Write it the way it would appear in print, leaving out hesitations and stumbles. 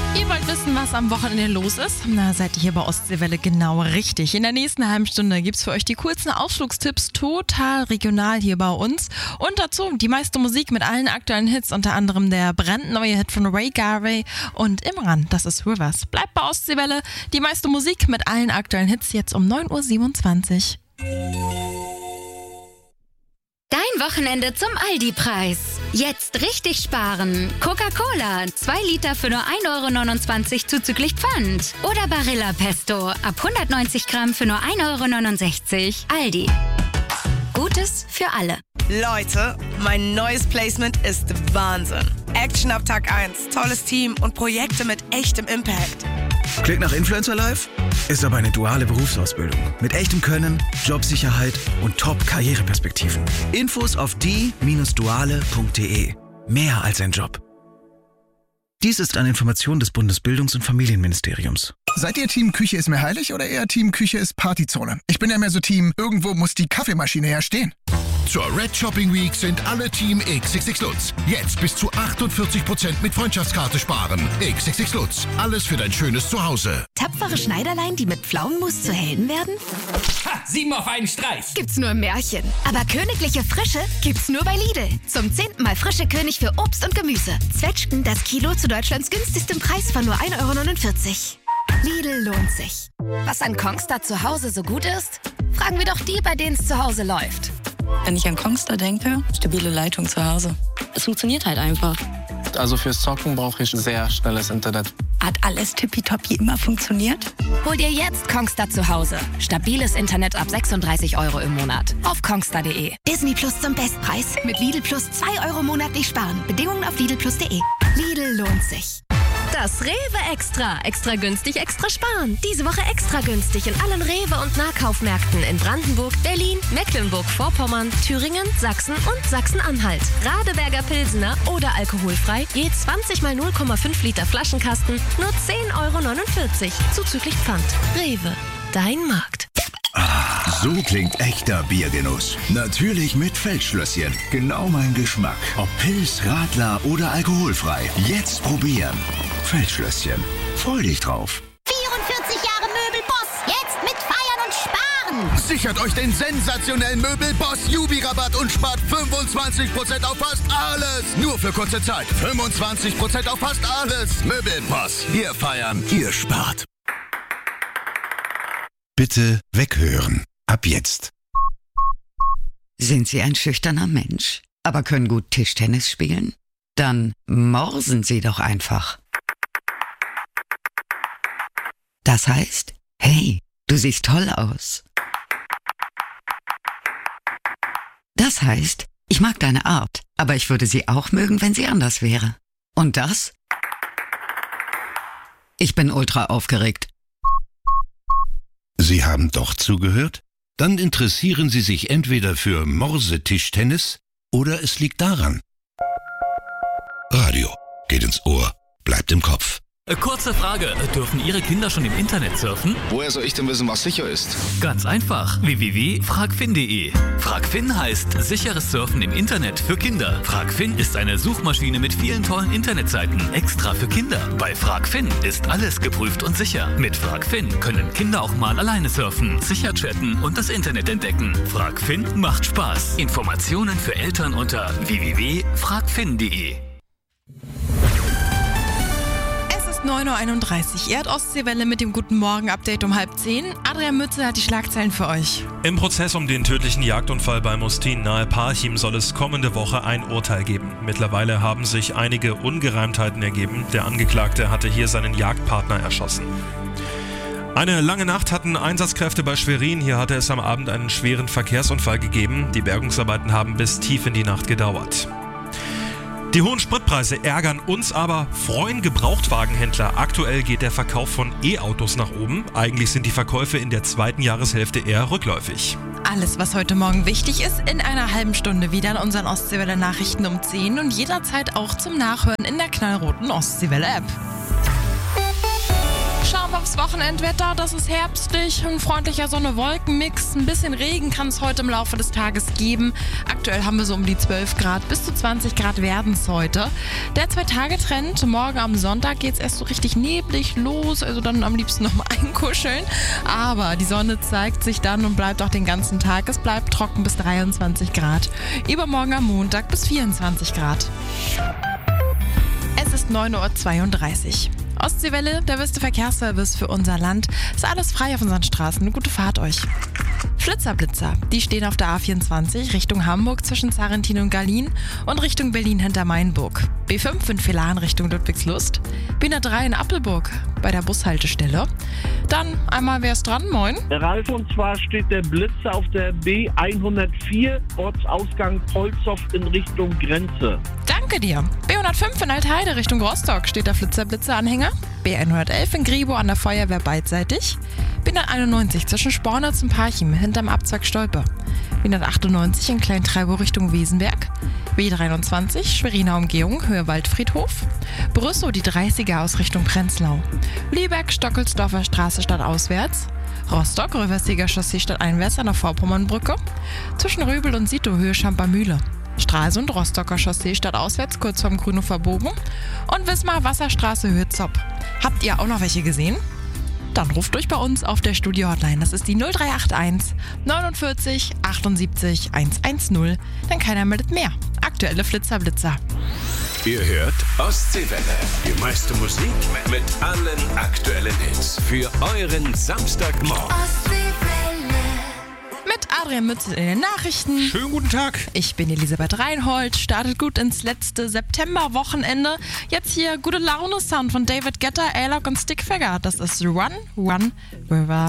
Ihr wollt wissen, was am Wochenende los ist? Na, seid ihr hier bei Ostseewelle genau richtig. In der nächsten halben Stunde gibt's für euch die coolsten Ausflugstipps total regional hier bei uns. Und dazu die meiste Musik mit allen aktuellen Hits, unter anderem der brandneue Hit von Ray Garvey und Imran, das ist Rivers. Bleibt bei Ostseewelle, die meiste Musik mit allen aktuellen Hits jetzt um 9.27 Uhr. Dein Wochenende zum Aldi-Preis. Jetzt richtig sparen. Coca-Cola, 2 Liter für nur 1,29 € zuzüglich Pfand. Oder Barilla Pesto, ab 190 Gramm für nur 1,69 €. Aldi. Gutes für alle. Leute, mein neues Placement ist Wahnsinn. Action ab Tag 1, tolles Team und Projekte mit echtem Impact. Klingt nach Influencer Life? Ist aber eine duale Berufsausbildung. Mit echtem Können, Jobsicherheit und Top-Karriereperspektiven. Infos auf die-duale.de. Mehr als ein Job. Dies ist eine Information des Bundesbildungs- und Familienministeriums. Seid ihr Team Küche ist mir heilig oder eher Team Küche ist Partyzone? Ich bin ja mehr so Team, irgendwo muss die Kaffeemaschine ja stehen. Zur Red Shopping Week sind alle Team XXX Lutz. Jetzt bis zu 48% mit Freundschaftskarte sparen. XXX Lutz. Alles für dein schönes Zuhause. Tapfere Schneiderlein, die mit Pflaumenmus zu Helden werden? Ha! 7 auf einen Streich. Gibt's nur im Märchen. Aber königliche Frische gibt's nur bei Lidl. Zum 10. Mal frische König für Obst und Gemüse. Zwetschgen das Kilo zu Deutschlands günstigstem Preis von nur 1,49 €. Lidl lohnt sich. Was an Kongstar zu Hause so gut ist? Fragen wir doch die, bei denen es zu Hause läuft. Wenn ich an Kongstar denke, stabile Leitung zu Hause. Es funktioniert halt einfach. Also fürs Zocken brauche ich sehr schnelles Internet. Hat alles tippitoppi immer funktioniert? Hol dir jetzt Kongstar zu Hause. Stabiles Internet ab 36 € im Monat. Auf kongstar.de. Disney Plus zum Bestpreis. Mit Lidl Plus 2 € monatlich sparen. Bedingungen auf lidlplus.de. Lidl lohnt sich. Das Rewe Extra. Extra günstig, extra sparen. Diese Woche extra günstig in allen Rewe- und Nahkaufmärkten in Brandenburg, Berlin, Mecklenburg-Vorpommern, Thüringen, Sachsen und Sachsen-Anhalt. Radeberger Pilsener oder alkoholfrei, je 20 mal 0,5 Liter Flaschenkasten, nur 10,49 € zuzüglich Pfand. Rewe, dein Markt. So klingt echter Biergenuss. Natürlich mit Feldschlösschen. Genau mein Geschmack. Ob Pils, Radler oder alkoholfrei. Jetzt probieren. Feldschlösschen. Freu dich drauf. 44 Jahre Möbelboss. Jetzt mit Feiern und Sparen. Sichert euch den sensationellen Möbelboss Jubi-Rabatt und spart 25% auf fast alles. Nur für kurze Zeit. 25% auf fast alles. Möbelboss. Wir feiern, ihr spart. Bitte weghören. Ab jetzt. Sind Sie ein schüchterner Mensch, aber können gut Tischtennis spielen? Dann morsen Sie doch einfach. Das heißt, hey, du siehst toll aus. Das heißt, ich mag deine Art, aber ich würde sie auch mögen, wenn sie anders wäre. Und das? Ich bin ultra aufgeregt. Sie haben doch zugehört? Dann interessieren Sie sich entweder für Morsetischtennis oder es liegt daran. Radio geht ins Ohr, bleibt im Kopf. Kurze Frage, dürfen Ihre Kinder schon im Internet surfen? Woher soll ich denn wissen, was sicher ist? Ganz einfach, www.fragfin.de. Fragfin heißt sicheres Surfen im Internet für Kinder. Fragfin ist eine Suchmaschine mit vielen tollen Internetseiten, extra für Kinder. Bei Fragfin ist alles geprüft und sicher. Mit Fragfin können Kinder auch mal alleine surfen, sicher chatten und das Internet entdecken. Fragfin macht Spaß. Informationen für Eltern unter www.fragfin.de. 9.31 Uhr. Ihr hört Ostseewelle mit dem Guten Morgen-Update um 9:30. Adrian Mütze hat die Schlagzeilen für euch. Im Prozess um den tödlichen Jagdunfall bei Mustin nahe Parchim soll es kommende Woche ein Urteil geben. Mittlerweile haben sich einige Ungereimtheiten ergeben. Der Angeklagte hatte hier seinen Jagdpartner erschossen. Eine lange Nacht hatten Einsatzkräfte bei Schwerin. Hier hatte es am Abend einen schweren Verkehrsunfall gegeben. Die Bergungsarbeiten haben bis tief in die Nacht gedauert. Die hohen Spritpreise ärgern uns, aber freuen Gebrauchtwagenhändler. Aktuell geht der Verkauf von E-Autos nach oben. Eigentlich sind die Verkäufe in der zweiten Jahreshälfte eher rückläufig. Alles, was heute Morgen wichtig ist, in einer halben Stunde wieder in unseren Ostseewelle Nachrichten um 10 und jederzeit auch zum Nachhören in der knallroten Ostseewelle App. Schauen wir aufs Wochenendwetter. Das ist herbstlich, ein freundlicher Sonne-Wolken-Mix. Ein bisschen Regen kann es heute im Laufe des Tages geben. Aktuell haben wir so um die 12 Grad. Bis zu 20 Grad werden es heute. Der 2-Tage-Trend. Morgen am Sonntag geht es erst so richtig neblig los. Also dann am liebsten noch mal einkuscheln. Aber die Sonne zeigt sich dann und bleibt auch den ganzen Tag. Es bleibt trocken bis 23 Grad. Übermorgen am Montag bis 24 Grad. Es ist 9:32 Uhr. Ostseewelle, der beste Verkehrsservice für unser Land. Ist alles frei auf unseren Straßen. Eine gute Fahrt euch. Flitzer-Blitzer, die stehen auf der A24 Richtung Hamburg zwischen Sarrentin und Gallien und Richtung Berlin hinter Mainburg. B5 in Villahn Richtung Ludwigslust. B103 in Appelburg bei der Bushaltestelle. Dann einmal, wer ist dran? Moin. Ralf, und zwar steht der Blitzer auf der B104, Ortsausgang Polzow in Richtung Grenze. Danke dir. B105 in Altheide Richtung Rostock steht der Flitzer-Blitzer-Anhänger. B111 in Griebo an der Feuerwehr beidseitig. B191 zwischen Spornitz und Parchim hinterm Abzweig Stolpe. B198 in Kleintreiburg Richtung Wesenberg. B23 Schweriner Umgehung Höhe Waldfriedhof. Brüssow die 30er aus Richtung Prenzlau. Lieberg Stockelsdorfer Straße stadtauswärts. Rostock Röversiger Chaussee stadteinwärts an der Vorpommernbrücke. Zwischen Röbel und Sito Höhe Schampermühle. Stralsund Rostocker Chaussee stadtauswärts kurz vorm Grünhofer Bogen. Und Wismar Wasserstraße Höhe Zopp. Habt ihr auch noch welche gesehen? Dann ruft durch bei uns auf der Studio-Hotline. Das ist die 0381 49 78 110. Denn keiner meldet mehr. Aktuelle Flitzer-Blitzer. Ihr hört Ostseewelle. Die meiste Musik mit allen aktuellen Hits. Für euren Samstagmorgen. Mit Adrian Mützel in den Nachrichten. Schönen guten Tag. Ich bin Elisabeth Reinhold. Startet gut ins letzte Septemberwochenende. Jetzt hier gute Laune-Sound von David Guetta, A-Lock und Stickfigure. Das ist Run, Run, River.